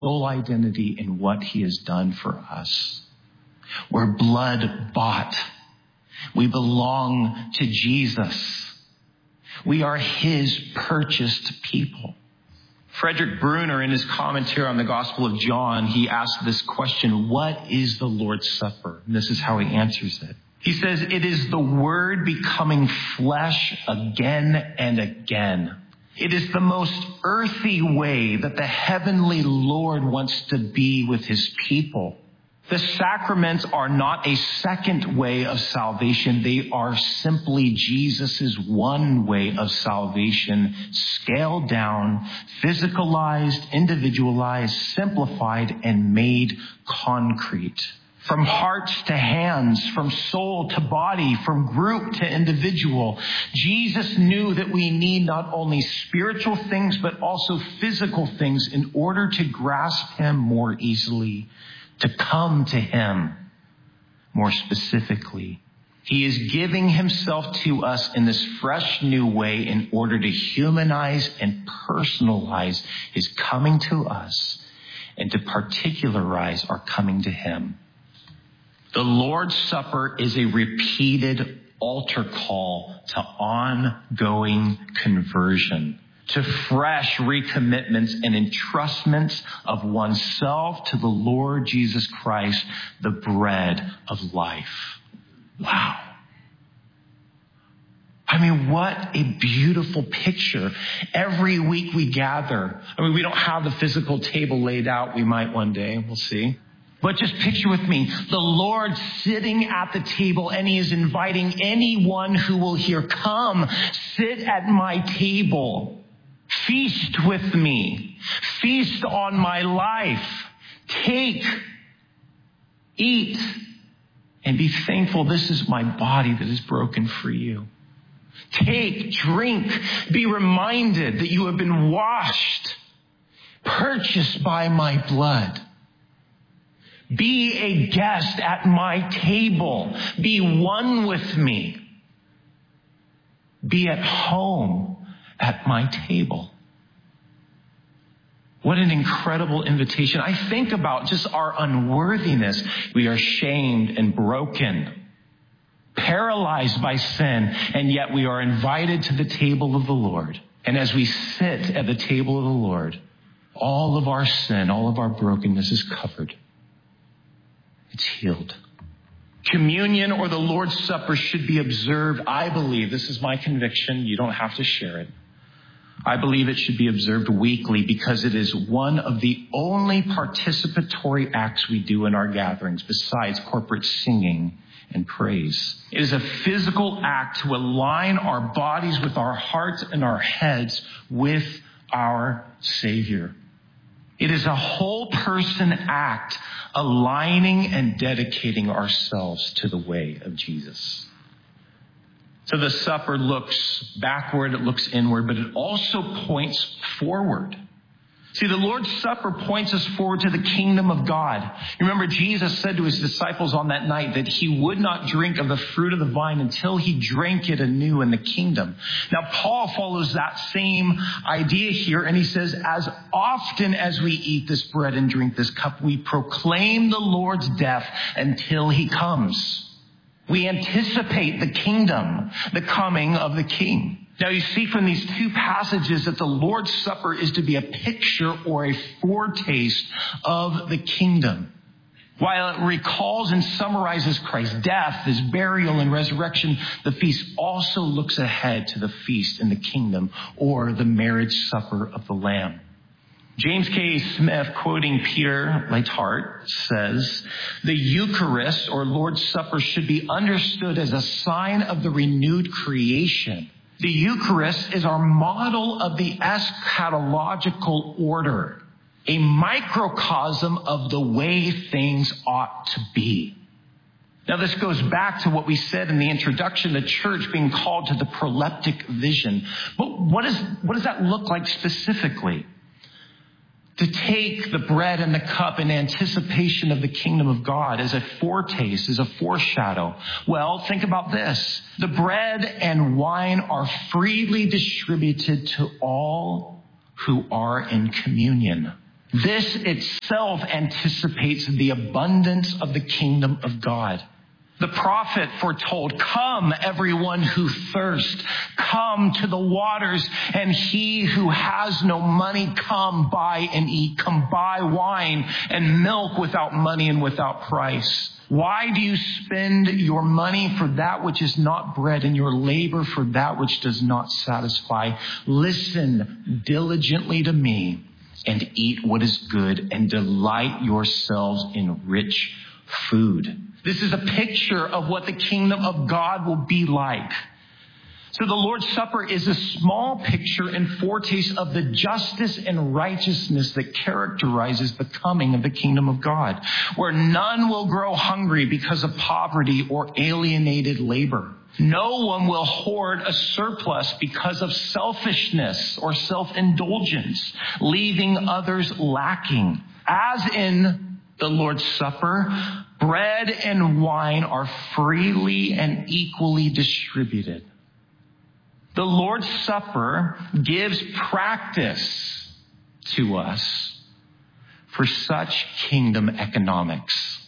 full identity in what he has done for us. We're blood bought. We belong to Jesus. We are his purchased people. Frederick Bruner, in his commentary on the Gospel of John, he asked this question, what is the Lord's Supper? And this is how he answers it. He says, it is the Word becoming flesh again and again. It is the most earthy way that the heavenly Lord wants to be with his people. The sacraments are not a second way of salvation. They are simply Jesus' one way of salvation, scaled down, physicalized, individualized, simplified, and made concrete. From hearts to hands, from soul to body, from group to individual. Jesus knew that we need not only spiritual things, but also physical things in order to grasp him more easily, to come to him more specifically. He is giving himself to us in this fresh new way in order to humanize and personalize his coming to us and to particularize our coming to him. The Lord's Supper is a repeated altar call to ongoing conversion, to fresh recommitments and entrustments of oneself to the Lord Jesus Christ, the bread of life. Wow. I mean, what a beautiful picture. Every week we gather. I mean, we don't have the physical table laid out. We might one day. We'll see. But just picture with me, the Lord sitting at the table, and he is inviting anyone who will hear, come, sit at my table. Feast with me. Feast on my life. Take, eat, and be thankful. This is my body that is broken for you. Take, drink, be reminded that you have been washed, purchased by my blood. Be a guest at my table. Be one with me. Be at home at my table. What an incredible invitation. I think about just our unworthiness. We are shamed and broken, paralyzed by sin, and yet we are invited to the table of the Lord. And as we sit at the table of the Lord, all of our sin, all of our brokenness is covered. It's healed. Communion or the Lord's Supper should be observed. I believe, this is my conviction, you don't have to share it. I believe it should be observed weekly because it is one of the only participatory acts we do in our gatherings besides corporate singing and praise. It is a physical act to align our bodies with our hearts and our heads with our Savior. It is a whole person act, aligning and dedicating ourselves to the way of Jesus. So the supper looks backward, it looks inward, but it also points forward. See, the Lord's Supper points us forward to the kingdom of God. You remember Jesus said to his disciples on that night that he would not drink of the fruit of the vine until he drank it anew in the kingdom. Now, Paul follows that same idea here, and he says, as often as we eat this bread and drink this cup, we proclaim the Lord's death until he comes. We anticipate the kingdom, the coming of the King. Now you see from these two passages that the Lord's Supper is to be a picture or a foretaste of the kingdom. While it recalls and summarizes Christ's death, his burial and resurrection, the feast also looks ahead to the feast in the kingdom or the marriage supper of the Lamb. James K. Smith, quoting Peter Leithart, says, the Eucharist or Lord's Supper should be understood as a sign of the renewed creation. The Eucharist is our model of the eschatological order, a microcosm of the way things ought to be. Now, this goes back to what we said in the introduction, the church being called to the proleptic vision. But what does that look like specifically? To take the bread and the cup in anticipation of the kingdom of God as a foretaste, as a foreshadow. Well, think about this. The bread and wine are freely distributed to all who are in communion. This itself anticipates the abundance of the kingdom of God. The prophet foretold, "Come, everyone who thirsts, come to the waters, and he who has no money, come buy and eat. Come buy wine and milk without money and without price. Why do you spend your money for that which is not bread, and your labor for that which does not satisfy? Listen diligently to me and eat what is good, and delight yourselves in rich food." This is a picture of what the kingdom of God will be like. So the Lord's Supper is a small picture and foretaste of the justice and righteousness that characterizes the coming of the kingdom of God, where none will grow hungry because of poverty or alienated labor. No one will hoard a surplus because of selfishness or self-indulgence, leaving others lacking. As in the Lord's Supper, bread and wine are freely and equally distributed. The Lord's Supper gives practice to us for such kingdom economics.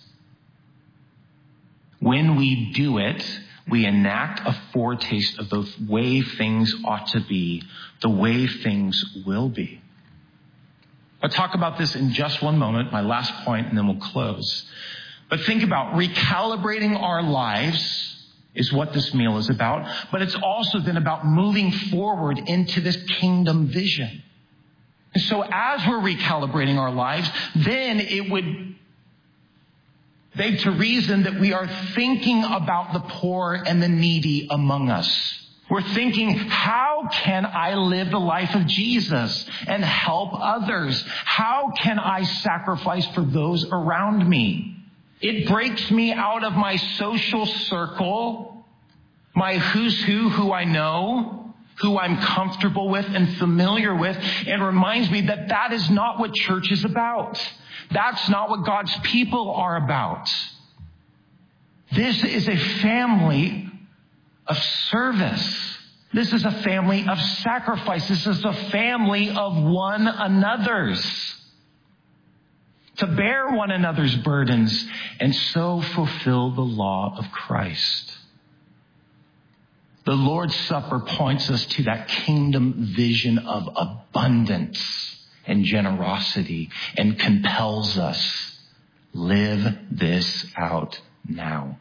When we do it, we enact a foretaste of the way things ought to be, the way things will be. I'll talk about this in just one moment, my last point, and then we'll close. But think about recalibrating our lives is what this meal is about, but it's also then about moving forward into this kingdom vision. And so as we're recalibrating our lives, then it would beg to reason that we are thinking about the poor and the needy among us. We're thinking, how can I live the life of Jesus and help others? How can I sacrifice for those around me? It breaks me out of my social circle, my who's who I know, who I'm comfortable with and familiar with, and reminds me that that is not what church is about. That's not what God's people are about. This is a family of service. This is a family of sacrifice. This is a family of one another's. To bear one another's burdens and so fulfill the law of Christ. The Lord's Supper points us to that kingdom vision of abundance and generosity and compels us, live this out now.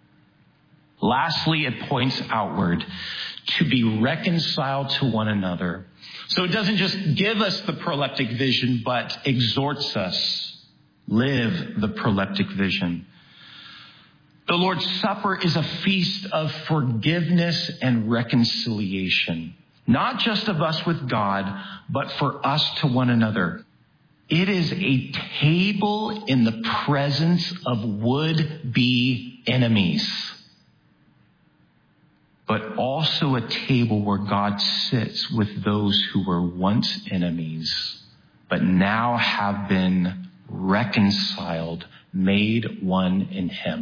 Lastly, it points outward to be reconciled to one another. So it doesn't just give us the proleptic vision, but exhorts us. Live the proleptic vision. The Lord's Supper is a feast of forgiveness and reconciliation, not just of us with God, but for us to one another. It is a table in the presence of would-be enemies, but also a table where God sits with those who were once enemies, but now have been reconciled, made one in him.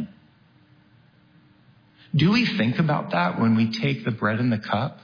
Do we think about that when we take the bread and the cup?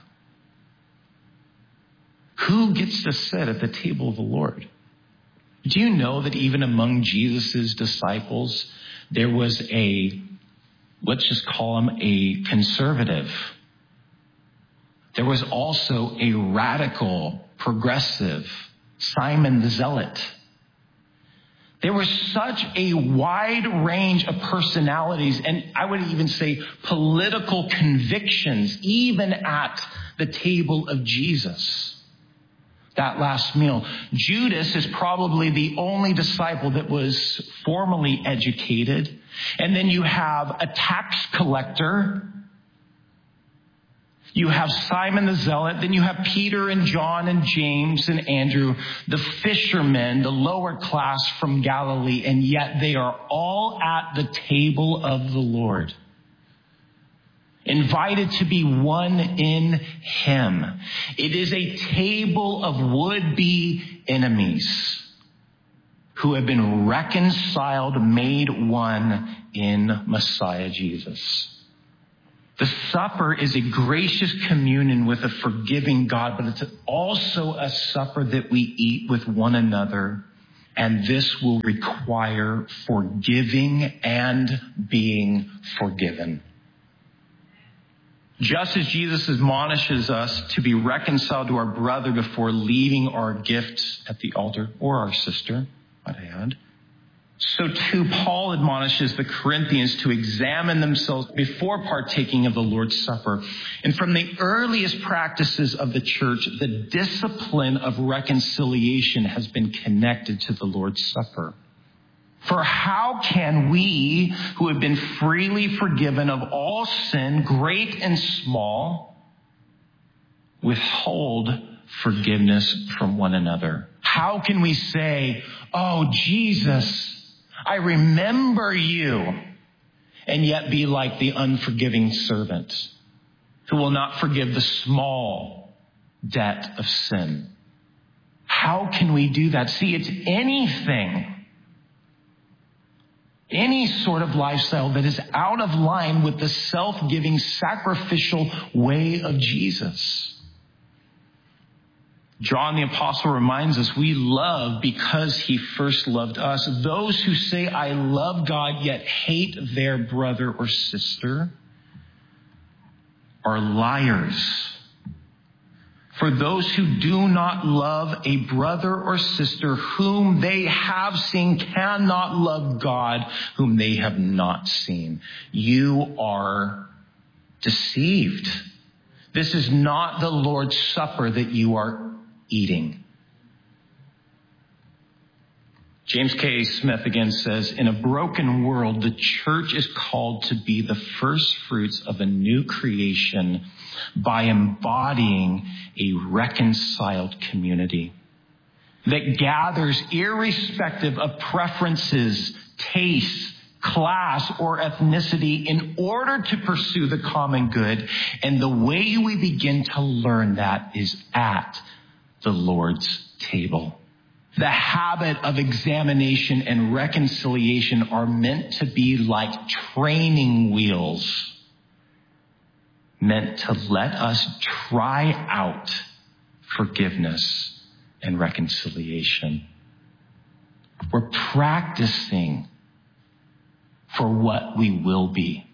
Who gets to sit at the table of the Lord? Do you know that even among Jesus' disciples, there was let's just call him a conservative. There was also a radical, progressive, Simon the Zealot. There was such a wide range of personalities, and I would even say political convictions, even at the table of Jesus. That last meal. Judas is probably the only disciple that was formally educated. And then you have a tax collector. You have Simon the Zealot, then you have Peter and John and James and Andrew, the fishermen, the lower class from Galilee, and yet they are all at the table of the Lord, invited to be one in him. It is a table of would-be enemies who have been reconciled, made one in Messiah Jesus. The supper is a gracious communion with a forgiving God, but it's also a supper that we eat with one another And this will require forgiving and being forgiven. Just as Jesus admonishes us to be reconciled to our brother before leaving our gifts at the altar, or our sister, might I add, so too Paul admonishes the Corinthians to examine themselves before partaking of the Lord's Supper. And from the earliest practices of the church, the discipline of reconciliation has been connected to the Lord's Supper. For how can we, who have been freely forgiven of all sin, great and small, withhold forgiveness from one another? How can we say, "Oh, Jesus, I remember you," and yet be like the unforgiving servant who will not forgive the small debt of sin? How can we do that? See, it's any sort of lifestyle that is out of line with the self-giving, sacrificial way of Jesus. John the Apostle reminds us we love because he first loved us. Those who say, "I love God," yet hate their brother or sister are liars. For those who do not love a brother or sister whom they have seen cannot love God whom they have not seen. You are deceived. This is not the Lord's Supper that you are eating. James K. Smith again says, in a broken world, the church is called to be the first fruits of a new creation by embodying a reconciled community that gathers irrespective of preferences, tastes, class, or ethnicity in order to pursue the common good. And the way we begin to learn that is at the Lord's table. The habit of examination and reconciliation are meant to be like training wheels, meant to let us try out forgiveness and reconciliation. We're practicing for what we will be.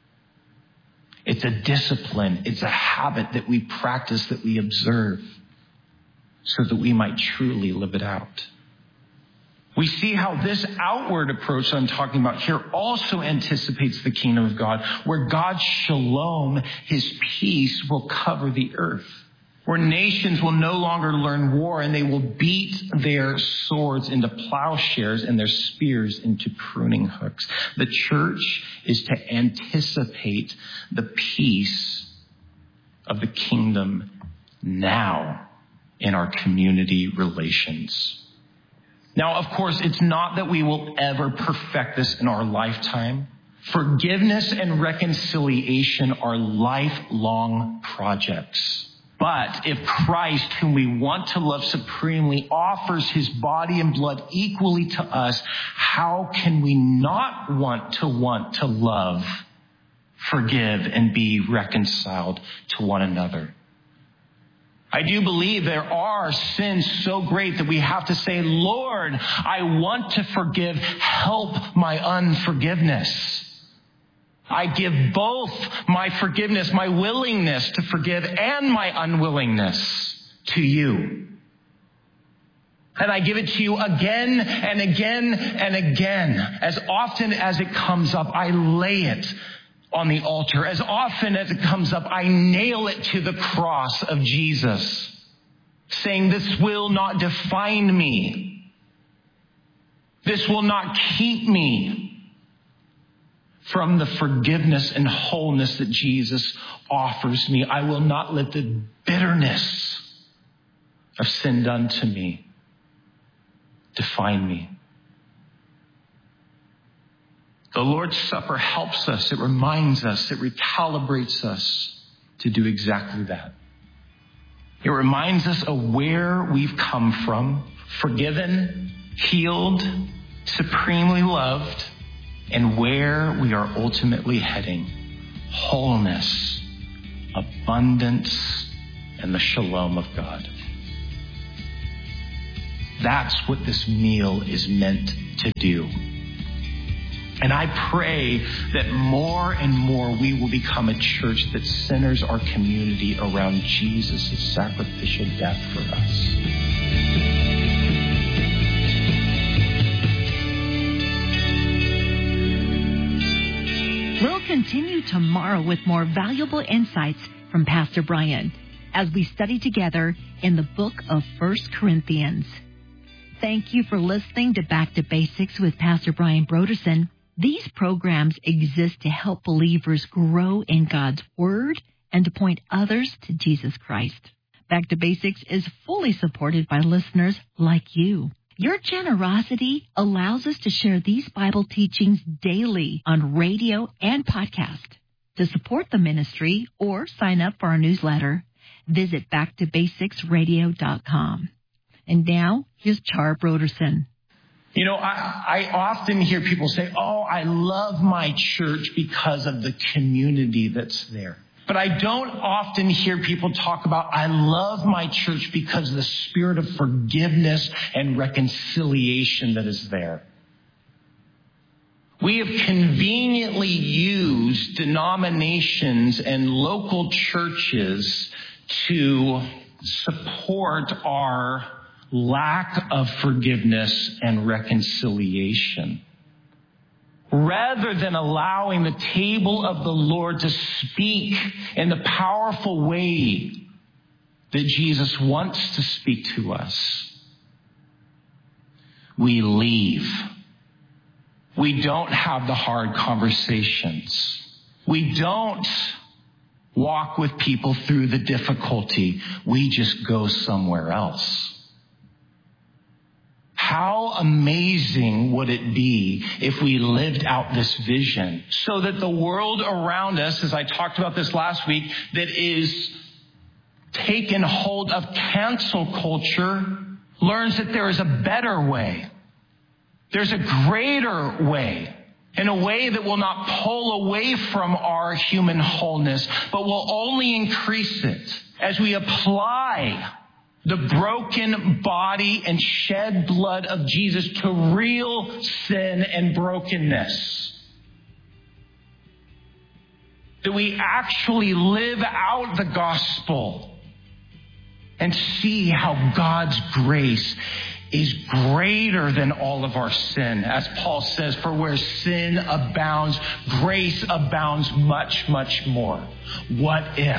It's a discipline. It's a habit that we practice, that we observe, so that we might truly live it out. We see how this outward approach that I'm talking about here also anticipates the kingdom of God, where God's shalom, his peace, will cover the earth, where nations will no longer learn war and they will beat their swords into plowshares and their spears into pruning hooks. The church is to anticipate the peace of the kingdom now in our community relations. Now, of course, it's not that we will ever perfect this in our lifetime. Forgiveness and reconciliation are lifelong projects. But if Christ, whom we want to love supremely, offers his body and blood equally to us, how can we not want to love, forgive, and be reconciled to one another? I do believe there are sins so great that we have to say, Lord, I want to forgive. Help my unforgiveness. I give both my forgiveness, my willingness to forgive, and my unwillingness to you. And I give it to you again and again and again. As often as it comes up, I lay it on the altar. As often as it comes up, I nail it to the cross of Jesus, saying, this will not define me. This will not keep me from the forgiveness and wholeness that Jesus offers me. I will not let the bitterness of sin done to me define me. The Lord's Supper helps us. It reminds us. It recalibrates us to do exactly that. It reminds us of where we've come from, forgiven, healed, supremely loved, and where we are ultimately heading, wholeness, abundance, and the shalom of God. That's what this meal is meant to do. And I pray that more and more we will become a church that centers our community around Jesus' sacrificial death for us. We'll continue tomorrow with more valuable insights from Pastor Brian as we study together in the book of 1 Corinthians. Thank you for listening to Back to Basics with Pastor Brian Brodersen. These programs exist to help believers grow in God's Word and to point others to Jesus Christ. Back to Basics is fully supported by listeners like you. Your generosity allows us to share these Bible teachings daily on radio and podcast. To support the ministry or sign up for our newsletter, visit backtobasicsradio.com. And now, here's Char Brodersen. You know, I often hear people say, oh, I love my church because of the community that's there. But I don't often hear people talk about, I love my church because of the spirit of forgiveness and reconciliation that is there. We have conveniently used denominations and local churches to support our lack of forgiveness and reconciliation, rather than allowing the table of the Lord to speak in the powerful way that Jesus wants to speak to us. We leave. We don't have the hard conversations. We don't walk with people through the difficulty. We just go somewhere else. How amazing would it be if we lived out this vision so that the world around us, as I talked about this last week, that is taken hold of cancel culture, learns that there is a better way. There's a greater way, in a way that will not pull away from our human wholeness, but will only increase it as we apply the broken body and shed blood of Jesus to real sin and brokenness. That we actually live out the gospel and see how God's grace is greater than all of our sin. As Paul says, for where sin abounds, grace abounds much, much more. What if?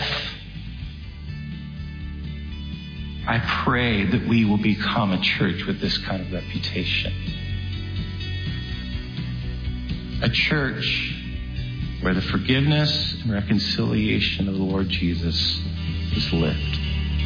I pray that we will become a church with this kind of reputation. A church where the forgiveness and reconciliation of the Lord Jesus is lived.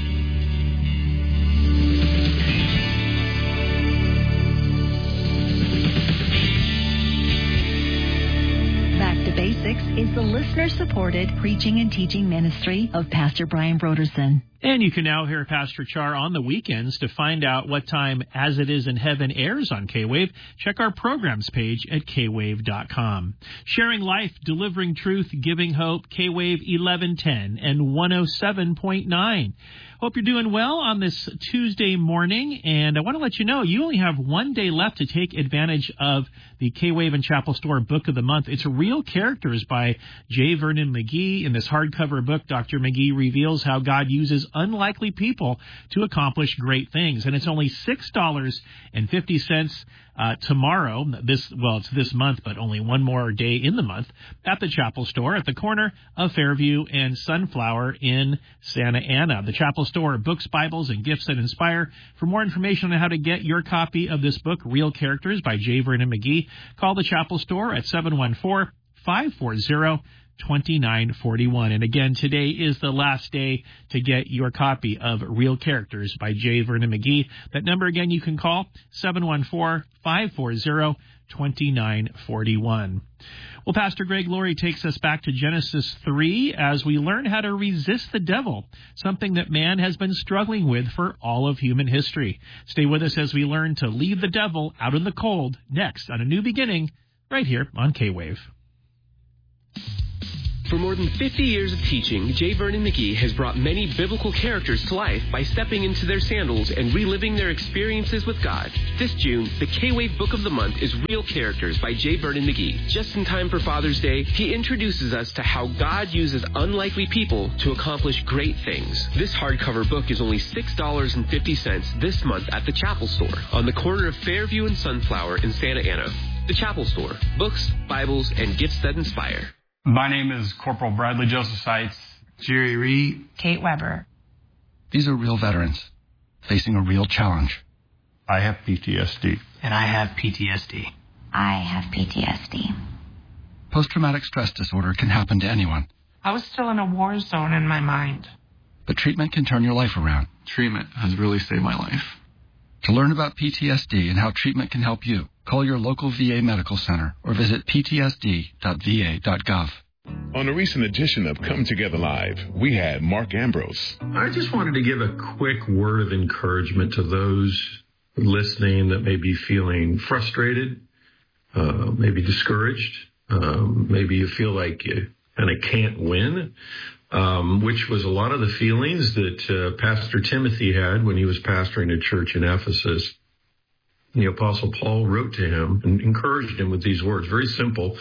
Back to Basics is the listener-supported preaching and teaching ministry of Pastor Brian Brodersen. And you can now hear Pastor Char on the weekends. To find out what time As It Is in Heaven airs on K-Wave, check our programs page at kwave.com. Sharing life, delivering truth, giving hope, K-Wave 1110 and 107.9. Hope you're doing well on this Tuesday morning, and I want to let you know you only have one day left to take advantage of the K-Wave and Chapel Store Book of the Month. It's Real Characters by J. Vernon McGee. In this hardcover book, Dr. McGee reveals how God uses unlikely people to accomplish great things, and it's only $6.50 tomorrow. It's this month, but only one more day in the month at the Chapel Store at the corner of Fairview and Sunflower in Santa Ana. The Chapel Store, books, Bibles, and gifts that inspire. For more information on how to get your copy of this book, Real Characters by J. Vernon McGee, call the Chapel Store at 714-540-2941. And again, today is the last day to get your copy of Real Characters by J. Vernon McGee. That number again you can call, 714-540-2941. Well, Pastor Greg Laurie takes us back to Genesis 3 as we learn how to resist the devil, something that man has been struggling with for all of human history. Stay with us as we learn to leave the devil out in the cold, next on A New Beginning, right here on K-Wave. For more than 50 years of teaching, J. Vernon McGee has brought many biblical characters to life by stepping into their sandals and reliving their experiences with God. This June, the K-Wave Book of the Month is Real Characters by J. Vernon McGee. Just in time for Father's Day, he introduces us to how God uses unlikely people to accomplish great things. This hardcover book is only $6.50 this month at the Chapel Store on the corner of Fairview and Sunflower in Santa Ana. The Chapel Store. Books, Bibles, and gifts that inspire. My name is Corporal Bradley Joseph Seitz. Jerry Reed. Kate Weber. These are real veterans facing a real challenge. I have PTSD. And I have PTSD. I have PTSD. Post-traumatic stress disorder can happen to anyone. I was still in a war zone in my mind. But treatment can turn your life around. Treatment has really saved my life. To learn about PTSD and how treatment can help you, call your local VA medical center or visit ptsd.va.gov. On a recent edition of Come Together Live, we had Mark Ambrose. I just wanted to give a quick word of encouragement to those listening that may be feeling frustrated, maybe discouraged, maybe you feel like you kind of can't win, which was a lot of the feelings that Pastor Timothy had when he was pastoring a church in Ephesus. The Apostle Paul wrote to him and encouraged him with these words, very simple.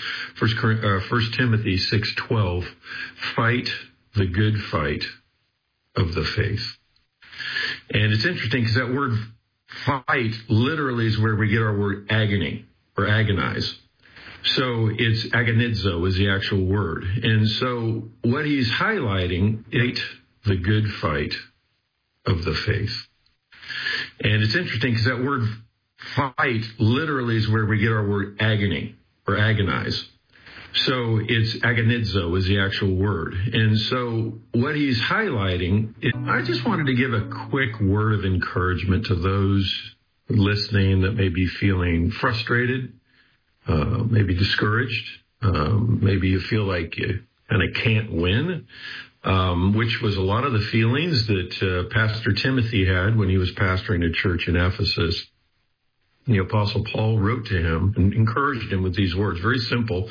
1 Timothy 6:12, fight the good fight of the faith. And it's interesting because that word fight literally is where we get our word agony or agonize. So it's agonizo is the actual word. And so what he's highlighting, fight the good fight of the faith. And it's interesting because that word fight literally is where we get our word agony or agonize. So it's agonizo is the actual word. And so what he's highlighting, I just wanted to give a quick word of encouragement to those listening that may be feeling frustrated, maybe discouraged, maybe you feel like you kind of can't win, which was a lot of the feelings that Pastor Timothy had when he was pastoring a church in Ephesus. The Apostle Paul wrote to him and encouraged him with these words, very simple.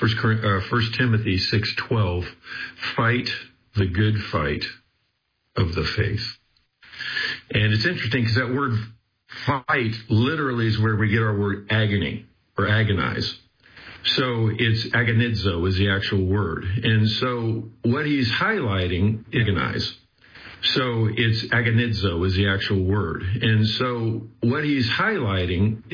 1 Timothy 6:12, fight the good fight of the faith. And it's interesting because that word fight literally is where we get our word agony or agonize. So it's agonizo is the actual word. And so what he's highlighting, agonize. So it's agonizo is the actual word. And so what he's highlighting